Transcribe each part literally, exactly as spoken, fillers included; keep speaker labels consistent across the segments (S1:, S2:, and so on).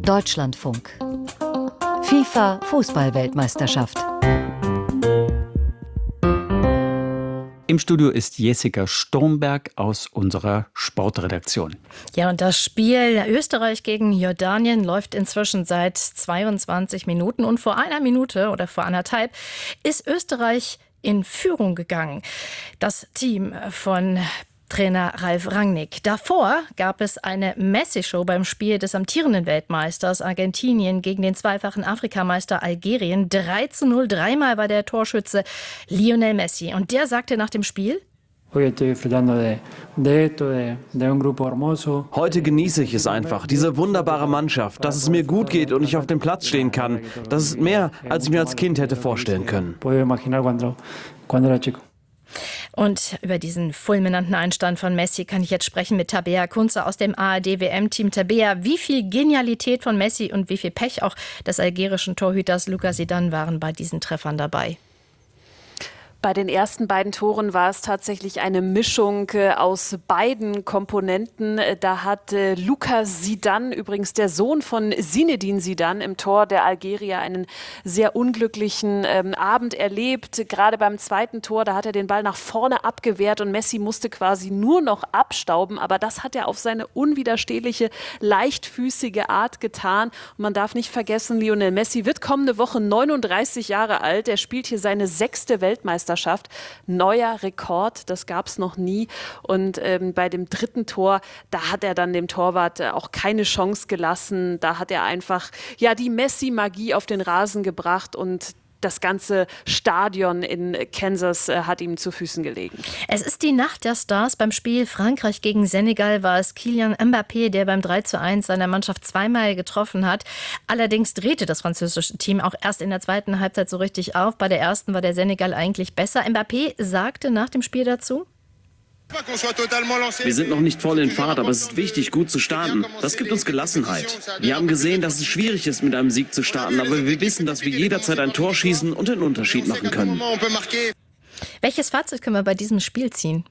S1: Deutschlandfunk. FIFA Fußball-Weltmeisterschaft.
S2: Im Studio ist Jessica Sturmberg aus unserer Sportredaktion.
S3: Ja, und das Spiel Österreich gegen Jordanien läuft inzwischen seit zweiundzwanzig Minuten. Und vor einer Minute oder vor anderthalb ist Österreich in Führung gegangen. Das Team von Trainer Ralf Rangnick. Davor gab es eine Messi-Show beim Spiel des amtierenden Weltmeisters Argentinien gegen den zweifachen Afrikameister Algerien. drei zu null, dreimal war der Torschütze Lionel Messi. Und der sagte nach dem Spiel:
S4: Heute genieße ich es einfach, diese wunderbare Mannschaft, dass es mir gut geht und ich auf dem Platz stehen kann. Das ist mehr, als ich mir als Kind hätte vorstellen können.
S3: Und über diesen fulminanten Einstand von Messi kann ich jetzt sprechen mit Tabea Kunze aus dem A R D-W M-Team. Tabea, wie viel Genialität von Messi und wie viel Pech auch des algerischen Torhüters Luka Zidane waren bei diesen Treffern dabei?
S5: Bei den ersten beiden Toren war es tatsächlich eine Mischung äh, aus beiden Komponenten. Da hat äh, Luka Zidane, übrigens der Sohn von Zinedine Zidane, im Tor der Algerier einen sehr unglücklichen ähm, Abend erlebt. Gerade beim zweiten Tor, da hat er den Ball nach vorne abgewehrt und Messi musste quasi nur noch abstauben. Aber das hat er auf seine unwiderstehliche, leichtfüßige Art getan. Und man darf nicht vergessen, Lionel Messi wird kommende Woche neununddreißig Jahre alt. Er spielt hier seine sechste Weltmeisterschaft. Neuer Rekord, das gab es noch nie. Und ähm, bei dem dritten Tor, da hat er dann dem Torwart äh, auch keine Chance gelassen. Da hat er einfach ja die Messi-Magie auf den Rasen gebracht und das ganze Stadion in Kansas äh, hat ihm zu Füßen gelegen.
S3: Es ist die Nacht der Stars. Beim Spiel Frankreich gegen Senegal war es Kylian Mbappé, der beim drei zu eins seiner Mannschaft zweimal getroffen hat. Allerdings drehte das französische Team auch erst in der zweiten Halbzeit so richtig auf. Bei der ersten war der Senegal eigentlich besser. Mbappé sagte nach dem Spiel dazu:
S6: Wir sind noch nicht voll in Fahrt, aber es ist wichtig, gut zu starten. Das gibt uns Gelassenheit. Wir haben gesehen, dass es schwierig ist, mit einem Sieg zu starten, aber wir wissen, dass wir jederzeit ein Tor schießen und den Unterschied machen können.
S3: Welches Fazit können wir bei diesem Spiel ziehen?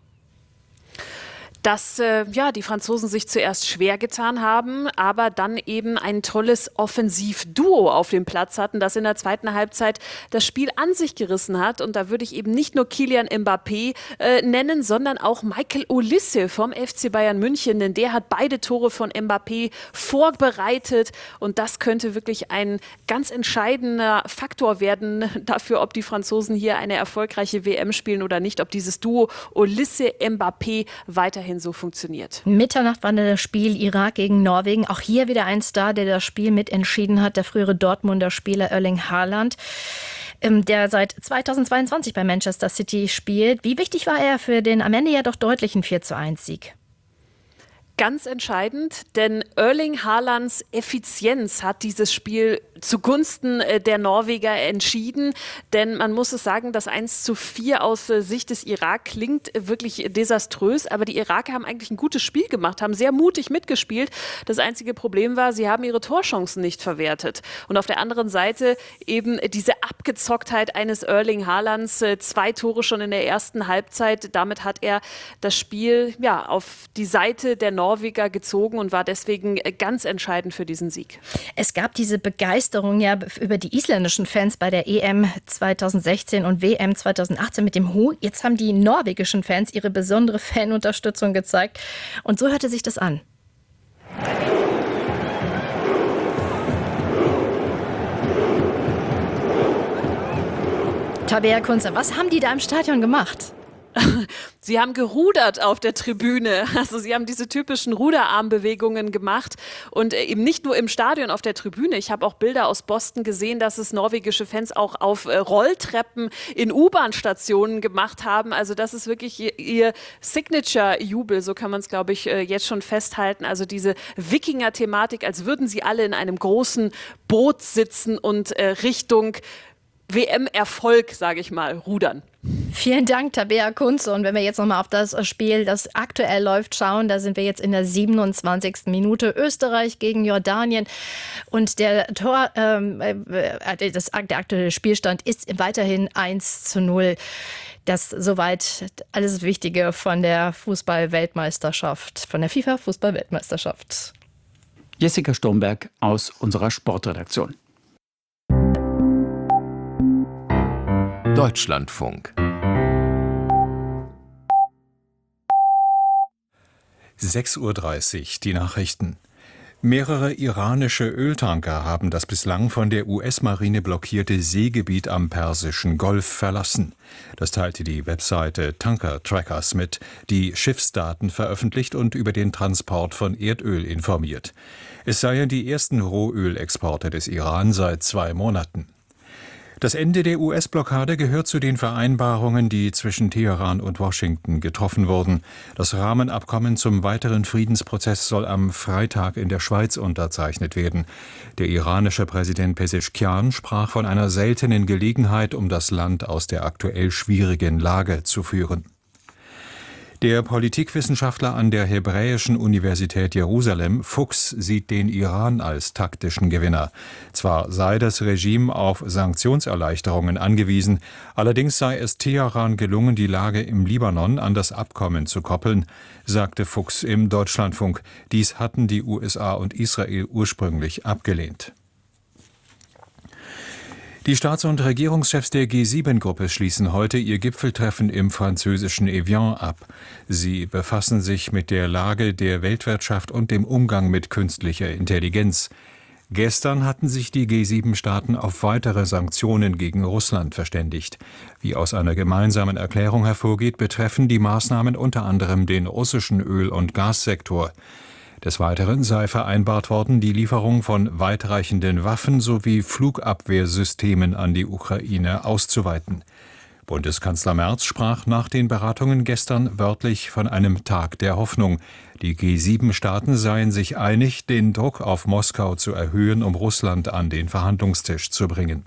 S5: Dass äh, ja, die Franzosen sich zuerst schwer getan haben, aber dann eben ein tolles Offensivduo auf dem Platz hatten, das in der zweiten Halbzeit das Spiel an sich gerissen hat. Und da würde ich eben nicht nur Kylian Mbappé äh, nennen, sondern auch Michael Olise vom F C Bayern München, denn der hat beide Tore von Mbappé vorbereitet. Und das könnte wirklich ein ganz entscheidender Faktor werden dafür, ob die Franzosen hier eine erfolgreiche W M spielen oder nicht, ob dieses Duo Olise-Mbappé weiterhin so funktioniert.
S3: Mitternacht war das Spiel Irak gegen Norwegen. Auch hier wieder ein Star, der das Spiel mitentschieden hat, der frühere Dortmunder Spieler Erling Haaland, der seit zweitausendzweiundzwanzig bei Manchester City spielt. Wie wichtig war er für den am Ende ja doch deutlichen vier zu eins Sieg?
S5: Ganz entscheidend, denn Erling Haalands Effizienz hat dieses Spiel zugunsten der Norweger entschieden. Denn man muss es sagen, das eins zu vier aus Sicht des Irak klingt wirklich desaströs. Aber die Iraker haben eigentlich ein gutes Spiel gemacht, haben sehr mutig mitgespielt. Das einzige Problem war, sie haben ihre Torchancen nicht verwertet. Und auf der anderen Seite eben diese Abgezocktheit eines Erling Haalands. Zwei Tore schon in der ersten Halbzeit. Damit hat er das Spiel ja auf die Seite der Norweger Norweger gezogen und war deswegen ganz entscheidend für diesen Sieg.
S3: Es gab diese Begeisterung ja über die isländischen Fans bei der E M zweitausendsechzehn und W M zweitausendachtzehn mit dem Hu. Jetzt haben die norwegischen Fans ihre besondere Fanunterstützung gezeigt. Und so hörte sich das an. Tabea Kunze, was haben die da im Stadion gemacht?
S5: Sie haben gerudert auf der Tribüne. Also sie haben diese typischen Ruderarmbewegungen gemacht und eben nicht nur im Stadion auf der Tribüne. Ich habe auch Bilder aus Boston gesehen, dass es norwegische Fans auch auf Rolltreppen in U-Bahn-Stationen gemacht haben. Also das ist wirklich ihr Signature-Jubel, so kann man es, glaube ich, jetzt schon festhalten. Also diese Wikinger-Thematik, als würden sie alle in einem großen Boot sitzen und Richtung W M-Erfolg, sage ich mal, rudern.
S3: Vielen Dank, Tabea Kunze. Und wenn wir jetzt nochmal auf das Spiel, das aktuell läuft, schauen, da sind wir jetzt in der siebenundzwanzigsten Minute. Österreich gegen Jordanien. Und der Tor, ähm, das, der aktuelle Spielstand ist weiterhin eins zu null. Das soweit alles Wichtige von der Fußball-Weltmeisterschaft, von der FIFA-Fußball-Weltmeisterschaft.
S2: Jessica Stomberg aus unserer Sportredaktion.
S7: Deutschlandfunk. sechs Uhr dreißig, die Nachrichten. Mehrere iranische Öltanker haben das bislang von der U S-Marine blockierte Seegebiet am Persischen Golf verlassen. Das teilte die Webseite Tanker Trackers mit, die Schiffsdaten veröffentlicht und über den Transport von Erdöl informiert. Es seien die ersten Rohölexporte des Iran seit zwei Monaten. Das Ende der U S-Blockade gehört zu den Vereinbarungen, die zwischen Teheran und Washington getroffen wurden. Das Rahmenabkommen zum weiteren Friedensprozess soll am Freitag in der Schweiz unterzeichnet werden. Der iranische Präsident Pezeshkian sprach von einer seltenen Gelegenheit, um das Land aus der aktuell schwierigen Lage zu führen. Der Politikwissenschaftler an der Hebräischen Universität Jerusalem, Fuchs, sieht den Iran als taktischen Gewinner. Zwar sei das Regime auf Sanktionserleichterungen angewiesen, allerdings sei es Teheran gelungen, die Lage im Libanon an das Abkommen zu koppeln, sagte Fuchs im Deutschlandfunk. Dies hatten die U S A und Israel ursprünglich abgelehnt. Die Staats- und Regierungschefs der G sieben Gruppe schließen heute ihr Gipfeltreffen im französischen Evian ab. Sie befassen sich mit der Lage der Weltwirtschaft und dem Umgang mit künstlicher Intelligenz. Gestern hatten sich die G sieben Staaten auf weitere Sanktionen gegen Russland verständigt. Wie aus einer gemeinsamen Erklärung hervorgeht, betreffen die Maßnahmen unter anderem den russischen Öl- und Gassektor. Des Weiteren sei vereinbart worden, die Lieferung von weitreichenden Waffen sowie Flugabwehrsystemen an die Ukraine auszuweiten. Bundeskanzler Merz sprach nach den Beratungen gestern wörtlich von einem Tag der Hoffnung. Die G sieben Staaten seien sich einig, den Druck auf Moskau zu erhöhen, um Russland an den Verhandlungstisch zu bringen.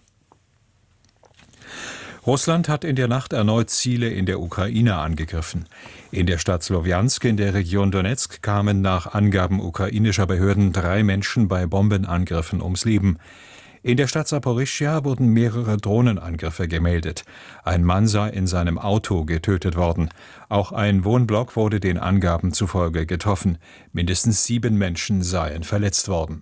S7: Russland hat in der Nacht erneut Ziele in der Ukraine angegriffen. In der Stadt Slowjansk in der Region Donezk kamen nach Angaben ukrainischer Behörden drei Menschen bei Bombenangriffen ums Leben. In der Stadt Saporischschja wurden mehrere Drohnenangriffe gemeldet. Ein Mann sei in seinem Auto getötet worden. Auch ein Wohnblock wurde den Angaben zufolge getroffen. Mindestens sieben Menschen seien verletzt worden.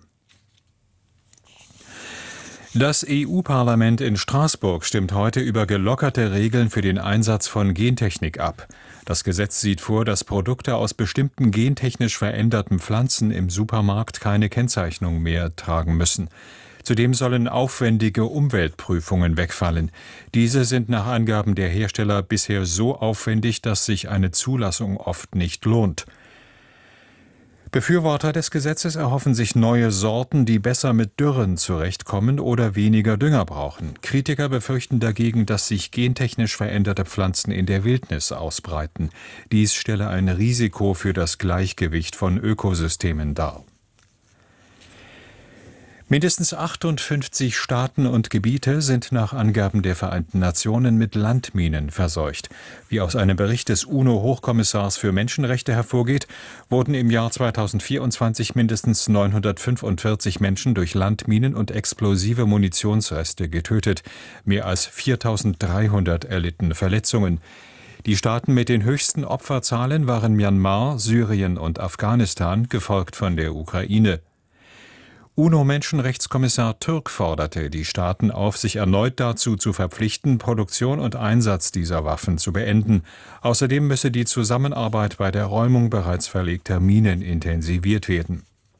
S7: Das E U-Parlament in Straßburg stimmt heute über gelockerte Regeln für den Einsatz von Gentechnik ab. Das Gesetz sieht vor, dass Produkte aus bestimmten gentechnisch veränderten Pflanzen im Supermarkt keine Kennzeichnung mehr tragen müssen. Zudem sollen aufwendige Umweltprüfungen wegfallen. Diese sind nach Angaben der Hersteller bisher so aufwendig, dass sich eine Zulassung oft nicht lohnt. Befürworter des Gesetzes erhoffen sich neue Sorten, die besser mit Dürren zurechtkommen oder weniger Dünger brauchen. Kritiker befürchten dagegen, dass sich gentechnisch veränderte Pflanzen in der Wildnis ausbreiten. Dies stelle ein Risiko für das Gleichgewicht von Ökosystemen dar. Mindestens achtundfünfzig Staaten und Gebiete sind nach Angaben der Vereinten Nationen mit Landminen verseucht. Wie aus einem Bericht des UNO-Hochkommissars für Menschenrechte hervorgeht, wurden im Jahr zweitausendvierundzwanzig mindestens neunhundertfünfundvierzig Menschen durch Landminen und explosive Munitionsreste getötet. Mehr als viertausenddreihundert erlitten Verletzungen. Die Staaten mit den höchsten Opferzahlen waren Myanmar, Syrien und Afghanistan, gefolgt von der Ukraine. UNO-Menschenrechtskommissar Türk forderte die Staaten auf, sich erneut dazu zu verpflichten, Produktion und Einsatz dieser Waffen zu beenden. Außerdem müsse die Zusammenarbeit bei der Räumung bereits verlegter Minen intensiviert werden.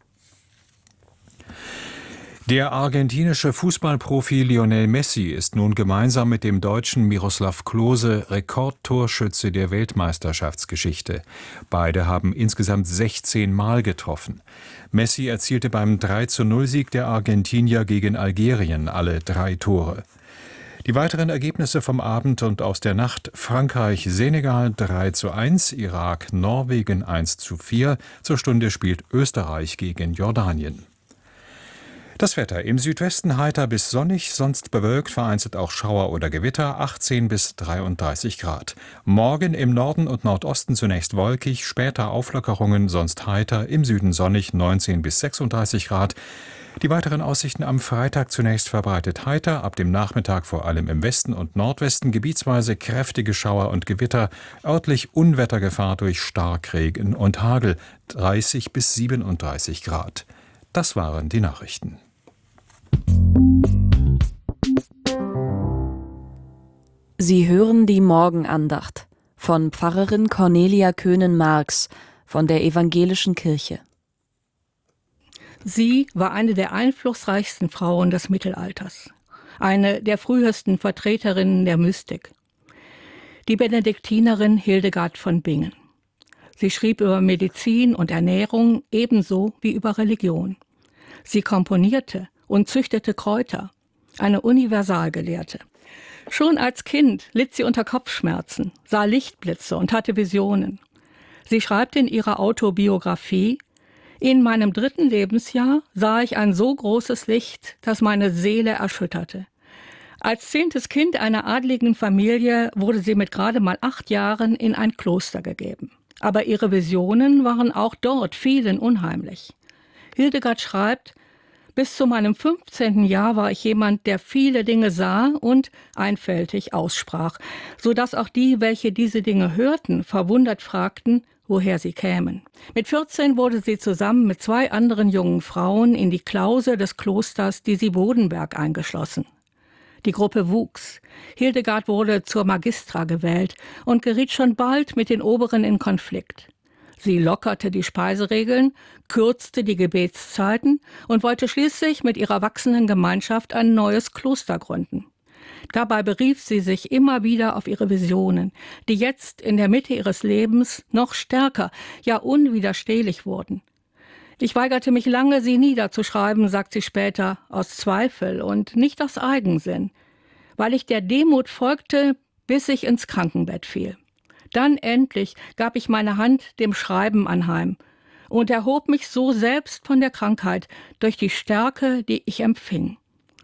S7: Der argentinische Fußballprofi Lionel Messi ist nun gemeinsam mit dem Deutschen Miroslav Klose Rekordtorschütze der Weltmeisterschaftsgeschichte. Beide haben insgesamt sechzehn Mal getroffen. Messi erzielte beim drei zu null Sieg der Argentinier gegen Algerien alle drei Tore. Die weiteren Ergebnisse vom Abend und aus der Nacht: Frankreich-Senegal drei zu eins, Irak-Norwegen eins zu vier. Zur Stunde spielt Österreich gegen Jordanien. Das Wetter: im Südwesten heiter bis sonnig, sonst bewölkt, vereinzelt auch Schauer oder Gewitter, achtzehn bis dreiunddreißig Grad. Morgen im Norden und Nordosten zunächst wolkig, später Auflockerungen, sonst heiter, im Süden sonnig, neunzehn bis sechsunddreißig Grad. Die weiteren Aussichten am Freitag: zunächst verbreitet heiter, ab dem Nachmittag vor allem im Westen und Nordwesten gebietsweise kräftige Schauer und Gewitter, örtlich Unwettergefahr durch Starkregen und Hagel, dreißig bis siebenunddreißig Grad. Das waren die Nachrichten.
S8: Sie hören die Morgenandacht von Pfarrerin Cornelia Köhnen-Marx von der Evangelischen Kirche.
S9: Sie war eine der einflussreichsten Frauen des Mittelalters, eine der frühesten Vertreterinnen der Mystik. Die Benediktinerin Hildegard von Bingen. Sie schrieb über Medizin und Ernährung ebenso wie über Religion. Sie komponierte und züchtete Kräuter, eine Universalgelehrte. Schon als Kind litt sie unter Kopfschmerzen, sah Lichtblitze und hatte Visionen. Sie schreibt in ihrer Autobiografie: In meinem dritten Lebensjahr sah ich ein so großes Licht, das meine Seele erschütterte. Als zehntes Kind einer adligen Familie wurde sie mit gerade mal acht Jahren in ein Kloster gegeben. Aber ihre Visionen waren auch dort vielen unheimlich. Hildegard schreibt: Bis zu meinem fünfzehnten Jahr war ich jemand, der viele Dinge sah und einfältig aussprach, sodass auch die, welche diese Dinge hörten, verwundert fragten, woher sie kämen. Mit vierzehn wurde sie zusammen mit zwei anderen jungen Frauen in die Klause des Klosters Disi-Bodenberg eingeschlossen. Die Gruppe wuchs. Hildegard wurde zur Magistra gewählt und geriet schon bald mit den Oberen in Konflikt. Sie lockerte die Speiseregeln, kürzte die Gebetszeiten und wollte schließlich mit ihrer wachsenden Gemeinschaft ein neues Kloster gründen. Dabei berief sie sich immer wieder auf ihre Visionen, die jetzt in der Mitte ihres Lebens noch stärker, ja unwiderstehlich wurden. Ich weigerte mich lange, sie niederzuschreiben, sagt sie später, aus Zweifel und nicht aus Eigensinn, weil ich der Demut folgte, bis ich ins Krankenbett fiel. Dann endlich gab ich meine Hand dem Schreiben anheim und erhob mich so selbst von der Krankheit durch die Stärke, die ich empfing.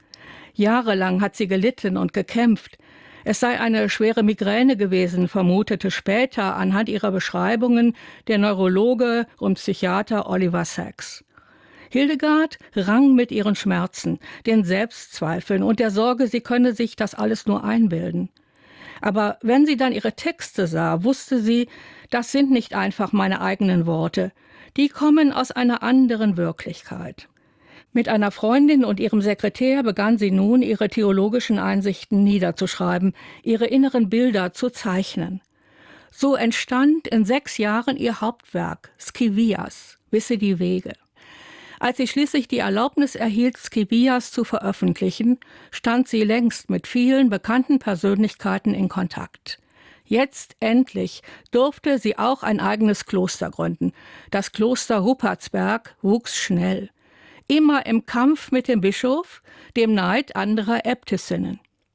S9: Jahrelang hat sie gelitten und gekämpft. Es sei eine schwere Migräne gewesen, vermutete später anhand ihrer Beschreibungen der Neurologe und Psychiater Oliver Sacks. Hildegard rang mit ihren Schmerzen, den Selbstzweifeln und der Sorge, sie könne sich das alles nur einbilden. Aber wenn sie dann ihre Texte sah, wusste sie, das sind nicht einfach meine eigenen Worte, die kommen aus einer anderen Wirklichkeit. Mit einer Freundin und ihrem Sekretär begann sie nun, ihre theologischen Einsichten niederzuschreiben, ihre inneren Bilder zu zeichnen. So entstand in sechs Jahren ihr Hauptwerk, Scivias, Wisse die Wege. Als sie schließlich die Erlaubnis erhielt, Scivias zu veröffentlichen, stand sie längst mit vielen bekannten Persönlichkeiten in Kontakt. Jetzt endlich durfte sie auch ein eigenes Kloster gründen. Das Kloster Ruppertsberg wuchs schnell. Immer im Kampf mit dem Bischof, dem Neid anderer Äbtissinnen.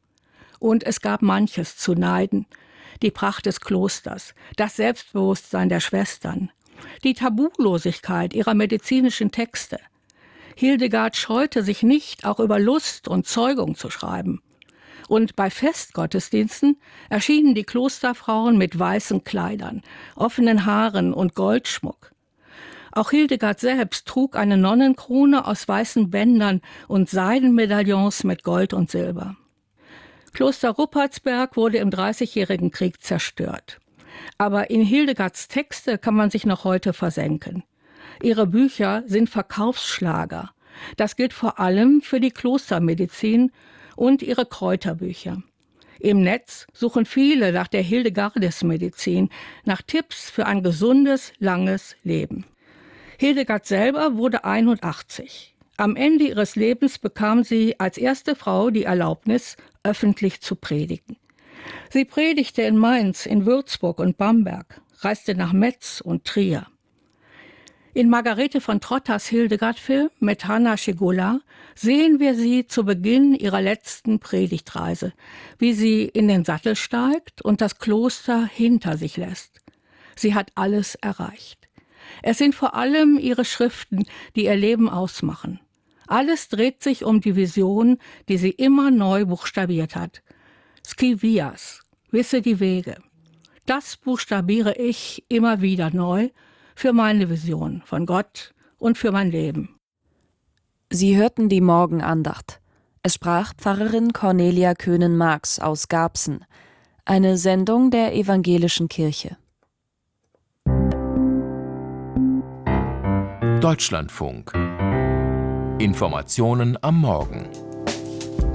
S9: Und es gab manches zu neiden. Die Pracht des Klosters, das Selbstbewusstsein der Schwestern, die Tabulosigkeit ihrer medizinischen Texte. Hildegard scheute sich nicht, auch über Lust und Zeugung zu schreiben. Und bei Festgottesdiensten erschienen die Klosterfrauen mit weißen Kleidern, offenen Haaren und Goldschmuck. Auch Hildegard selbst trug eine Nonnenkrone aus weißen Bändern und Seidenmedaillons mit Gold und Silber. Kloster Ruppertsberg wurde im Dreißigjährigen Krieg zerstört. Aber in Hildegards Texte kann man sich noch heute versenken. Ihre Bücher sind Verkaufsschlager. Das gilt vor allem für die Klostermedizin und ihre Kräuterbücher. Im Netz suchen viele nach der Hildegardesmedizin, nach Tipps für ein gesundes, langes Leben. Hildegard selber wurde einundachtzig. Am Ende ihres Lebens bekam sie als erste Frau die Erlaubnis, öffentlich zu predigen. Sie predigte in Mainz, in Würzburg und Bamberg, reiste nach Metz und Trier. In Margarete von Trotters Hildegard-Film mit Hanna Schigula sehen wir sie zu Beginn ihrer letzten Predigtreise, wie sie in den Sattel steigt und das Kloster hinter sich lässt. Sie hat alles erreicht. Es sind vor allem ihre Schriften, die ihr Leben ausmachen. Alles dreht sich um die Vision, die sie immer neu buchstabiert hat. Scivias, wisse die Wege. Das buchstabiere ich immer wieder neu für meine Vision von Gott und für mein Leben.
S8: Sie hörten die Morgenandacht. Es sprach Pfarrerin Cornelia Köhnen-Marx aus Garbsen. Eine Sendung der Evangelischen Kirche.
S10: Deutschlandfunk Informationen am Morgen.